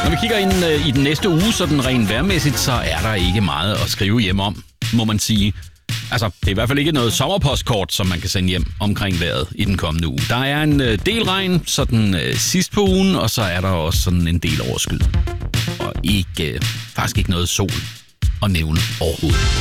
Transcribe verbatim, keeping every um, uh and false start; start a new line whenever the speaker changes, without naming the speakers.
Når vi kigger ind øh, i den næste uge, så den rent vejrmæssigt, så er der ikke meget at skrive hjem om, må man sige. Altså, det er i hvert fald ikke noget sommerpostkort, som man kan sende hjem omkring vejret i den kommende uge. Der er en øh, del regn sådan øh, sidst på ugen, og så er der også sådan en del overskyet. Og ikke, øh, faktisk ikke noget sol at nævne overhovedet.